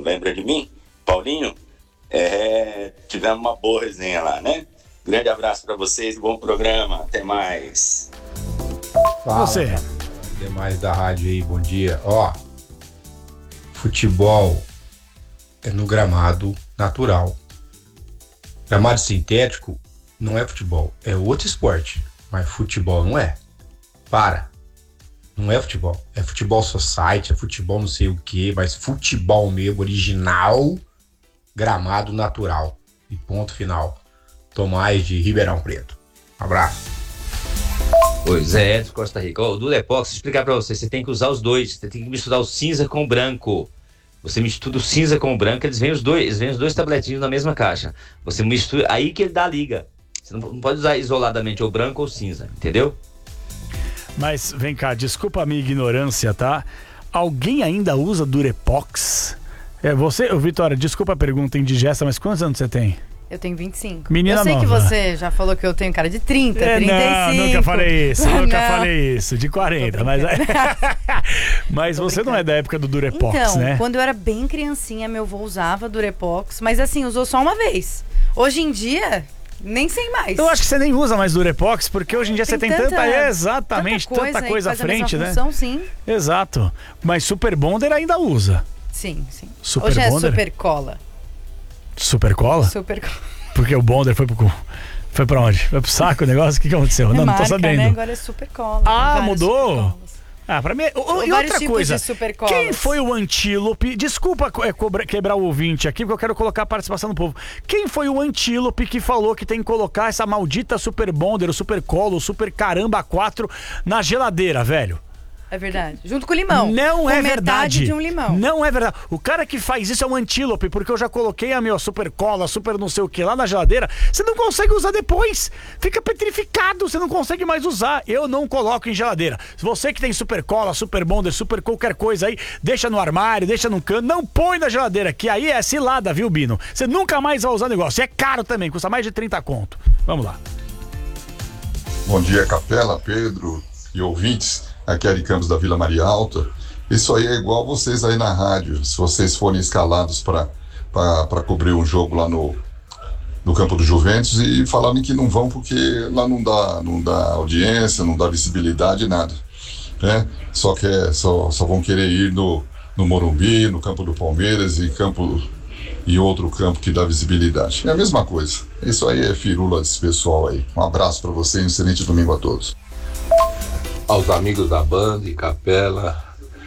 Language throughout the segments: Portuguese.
lembra de mim? Paulinho? Tivemos uma boa resenha lá, né? Grande abraço para vocês, bom programa, até mais. Fala, você. Demais da rádio aí, bom dia. Futebol é no gramado natural. Gramado sintético não é futebol, é outro esporte, mas futebol não é. Não é futebol, é futebol society, é futebol não sei o que, mas futebol mesmo, original, gramado natural. E ponto final. Tomás de Ribeirão Preto. Abraço. Pois é, de Costa Rica. O Durepox, explicar pra você tem que usar os dois, você tem que misturar o cinza com o branco. Você mistura o cinza com o branco, eles vêm os dois tabletinhos na mesma caixa. Você mistura, aí que ele dá a liga. Você não pode usar isoladamente ou branco ou cinza, entendeu? Mas vem cá, desculpa a minha ignorância, tá? Alguém ainda usa Durepox? Você, Vitória, desculpa a pergunta indigesta, mas quantos anos você tem? Eu tenho 25. Menina eu sei nova. Que você já falou que eu tenho cara de 30, 35. Não, nunca falei isso, de 40. Mas você não é da época do Durepox, então, né? Quando eu era bem criancinha, meu avô usava Durepox, mas assim, usou só uma vez. Hoje em dia, nem sei mais. Eu acho que você nem usa mais Durepox, porque hoje em dia você tem tanta coisa à frente, né? Função, sim. Exato. Mas Super Bonder ainda usa. Sim. Super Hoje Bonder? é Super Cola. Super Cola? Super Cola. Porque o Bonder foi pra onde? Foi pro saco o negócio? O que aconteceu? Não tô sabendo. Né? Agora é Super Cola. Mudou? Pra mim... E outra coisa, quem foi o antílope? Desculpa quebrar o ouvinte aqui, porque eu quero colocar a participação do povo. Quem foi o antílope que falou que tem que colocar essa maldita Super Bonder, o Super Cola, o Super Caramba 4 na geladeira, velho? É verdade. Junto com o limão. Não é verdade. Metade de um limão. Não é verdade. O cara que faz isso é um antílope, porque eu já coloquei a minha Super Cola, Super não sei o que lá na geladeira. Você não consegue usar depois. Fica petrificado, você não consegue mais usar. Eu não coloco em geladeira. Se você que tem Super Cola, Super Bonder, Super qualquer coisa aí, deixa no armário, deixa no canto, não põe na geladeira, que aí é cilada, viu, Bino? Você nunca mais vai usar o negócio. É caro também, custa mais de 30 conto. Vamos lá. Bom dia, Capela, Pedro e ouvintes. Aqui é Ari Campos da Vila Maria Alta. Isso aí é igual vocês aí na rádio. Se vocês forem escalados para cobrir um jogo lá no campo do Juventus e falarem que não vão porque lá não dá audiência, não dá visibilidade, nada, né? Só vão querer ir no Morumbi, no campo do Palmeiras e outro campo que dá visibilidade. É a mesma coisa. Isso aí é firula desse pessoal aí. Um abraço para vocês e um excelente domingo a todos. Aos amigos da banda e Capela,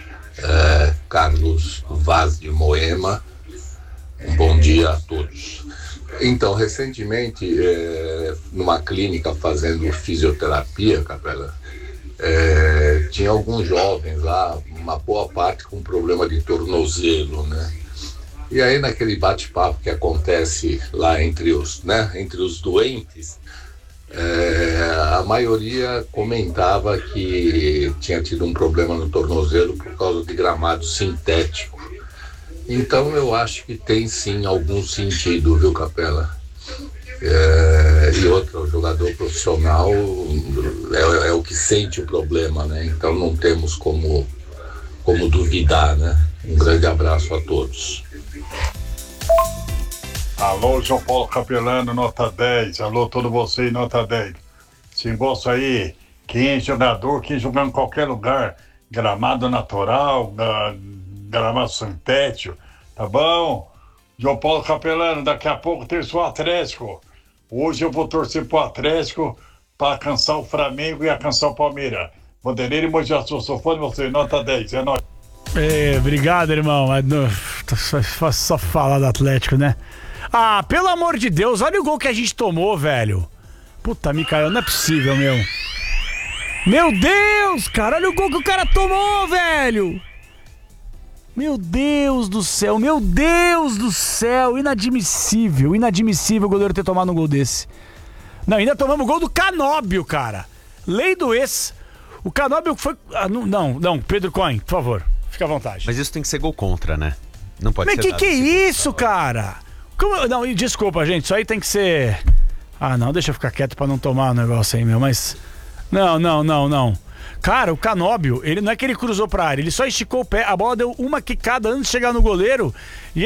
Carlos Vaz de Moema, um bom dia a todos. Então, recentemente, numa clínica fazendo fisioterapia, Capela, tinha alguns jovens lá, uma boa parte com problema de tornozelo, né? E aí, naquele bate-papo que acontece lá entre os doentes, a maioria comentava que tinha tido um problema no tornozelo por causa de gramado sintético. Então eu acho que tem sim algum sentido, viu, Capela? E outro, o jogador profissional é o que sente o problema, né? Então não temos como duvidar, né? Um grande abraço a todos. Alô, João Paulo Capelano, nota 10. Alô, todo você, nota 10. Esse negócio aí, quem é jogador, quem jogar em qualquer lugar, gramado natural, gramado sintético, tá bom? João Paulo Capelano, daqui a pouco tem o Atlético. Hoje eu vou torcer pro Atlético para alcançar o Flamengo e alcançar o Palmeiras. Vanderlei e Mogi Açu, sou fã de você, nota 10, é nóis. Obrigado, irmão. Só falar do Atlético, né? Ah, pelo amor de Deus, olha o gol que a gente tomou, velho. Puta, Micael, não é possível, meu. Meu Deus, cara, olha o gol que o cara tomou, velho. Meu Deus do céu, inadmissível o goleiro ter tomado um gol desse. Não, ainda tomamos o gol do Canóbio, cara. Lei do ex. O Canóbio foi... Não, Pedro Cohen, por favor, fica à vontade. Mas isso tem que ser gol contra, né? Não pode ser. Mas que é isso, cara? Não, desculpa, gente, isso aí tem que ser... não, deixa eu ficar quieto pra não tomar o negócio aí, meu, mas... Não. Cara, o Canóbio, ele não é que ele cruzou pra área, ele só esticou o pé, a bola deu uma quicada antes de chegar no goleiro, e